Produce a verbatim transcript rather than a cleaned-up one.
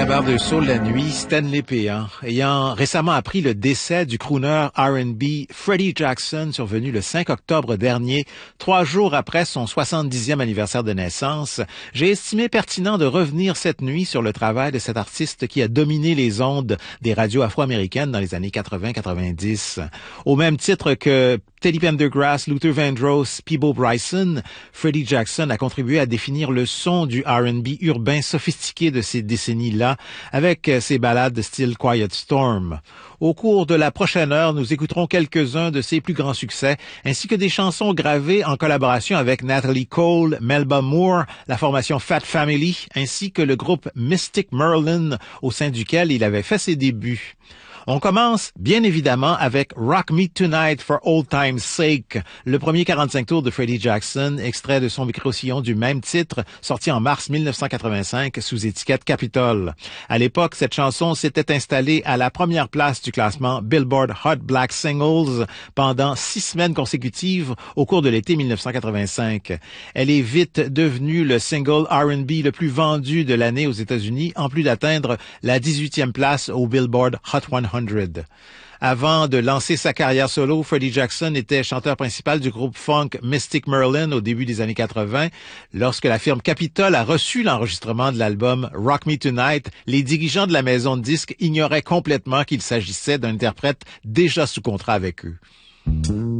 barre de soul la nuit, Stanley Péan, ayant récemment appris le décès du crooner R and B Freddie Jackson, survenu le cinq octobre dernier, trois jours après son soixante-dixième anniversaire de naissance, j'ai estimé pertinent de revenir cette nuit sur le travail de cet artiste qui a dominé les ondes des radios afro-américaines dans les années quatre-vingts quatre-vingt-dix. Au même titre que Teddy Pendergrass, Luther Vandross, Peabo Bryson, Freddie Jackson a contribué à définir le son du R and B urbain sophistiqué de ces décennies-là avec ses ballades de style Quiet Storm. Au cours de la prochaine heure, nous écouterons quelques-uns de ses plus grands succès, ainsi que des chansons gravées en collaboration avec Natalie Cole, Melba Moore, la formation Fat Family, ainsi que le groupe Mystic Merlin, au sein duquel il avait fait ses débuts. On commence, bien évidemment, avec Rock Me Tonight for Old Time's Sake, le premier quarante-cinq tours de Freddie Jackson, extrait de son micro-sillon du même titre, sorti en mars mille neuf cent quatre-vingt-cinq sous étiquette Capitol. À l'époque, cette chanson s'était installée à la première place du classement Billboard Hot Black Singles pendant six semaines consécutives au cours de l'été mille neuf cent quatre-vingt-cinq. Elle est vite devenue le single R and B le plus vendu de l'année aux États-Unis, en plus d'atteindre la dix-huitième place au Billboard Hot cent. Avant de lancer sa carrière solo, Freddie Jackson était chanteur principal du groupe funk Mystic Merlin au début des années quatre-vingt. Lorsque la firme Capitol a reçu l'enregistrement de l'album Rock Me Tonight, les dirigeants de la maison de disques ignoraient complètement qu'il s'agissait d'un interprète déjà sous contrat avec eux.